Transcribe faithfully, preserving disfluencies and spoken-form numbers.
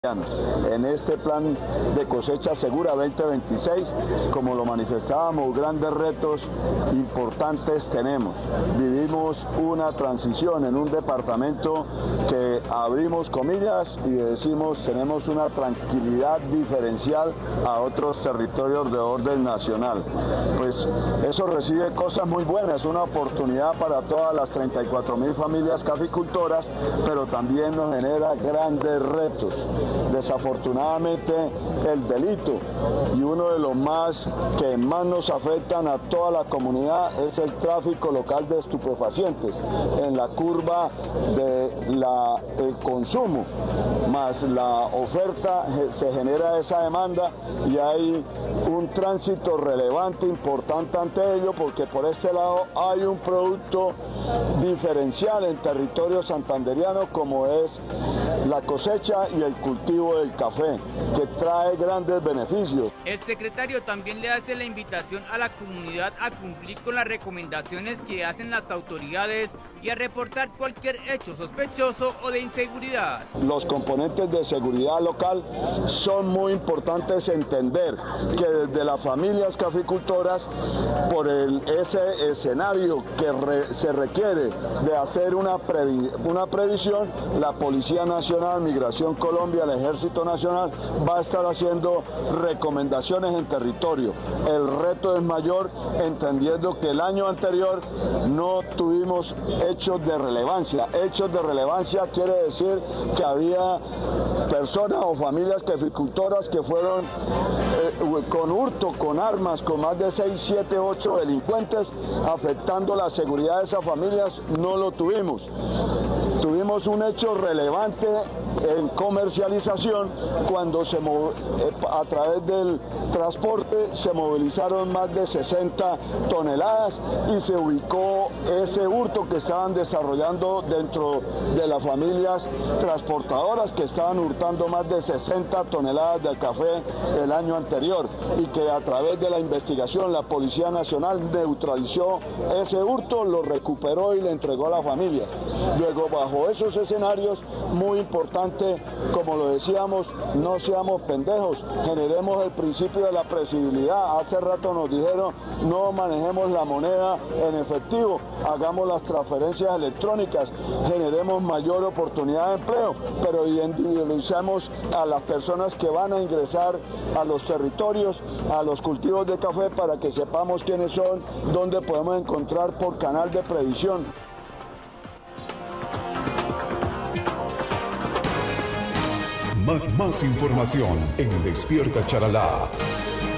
santandereanos. En este plan de cosecha segura veinte veintiséis, como lo manifestábamos, grandes retos importantes tenemos. Vivimos una transición en un departamento que abrimos comillas y decimos tenemos una tranquilidad diferencial a otros territorios de orden nacional. Pues eso recibe cosas muy buenas, una oportunidad para todas las treinta y cuatro mil familias caficultoras, pero también nos genera grandes retos. Desafortunadamente el delito, y uno de los más que más nos afectan a toda la comunidad, es el tráfico local de estupefacientes. En la curva de la, el consumo más la oferta se genera esa demanda y hay un tránsito relevante, importante ante ello, porque por este lado hay un producto diferencial en territorio santandereano como es la cosecha y el cultivo del café, que trae grandes beneficios. El secretario también le hace la invitación a la comunidad a cumplir con las recomendaciones que hacen las autoridades y a reportar cualquier hecho sospechoso o de inseguridad. Los componentes de seguridad local son muy importantes entender que desde las familias caficultoras, por el, ese escenario que re, se requiere de hacer una, previ, una previsión, la Policía Nacional, Migración Colombia, el Ejército Nacional va a estar haciendo recomendaciones en territorio. El reto es mayor, entendiendo que el año anterior no tuvimos hechos de relevancia. Hechos de relevancia quiere decir que había personas o familias caficultoras que fueron eh, con hurto, con armas, con más de seis, siete, ocho delincuentes, afectando la seguridad de esas familias. No lo tuvimos. Tuvimos un hecho relevante en comercialización cuando se a través del transporte se movilizaron más de sesenta toneladas y se ubicó ese hurto que estaban desarrollando dentro de las familias transportadoras, que estaban hurtando más de sesenta toneladas de café el año anterior, y que a través de la investigación la Policía Nacional neutralizó ese hurto, lo recuperó y le entregó a las familias. Luego, bajo esos escenarios, muy importante, como lo decíamos, no seamos pendejos, generemos el principio de la previsibilidad. Hace rato nos dijeron no manejemos la moneda en efectivo, hagamos las transferencias electrónicas, generemos mayor oportunidad de empleo, pero individualicemos a las personas que van a ingresar a los territorios, a los cultivos de café, para que sepamos quiénes son, dónde podemos encontrar por canal de previsión. Más, más información en Despierta Charalá.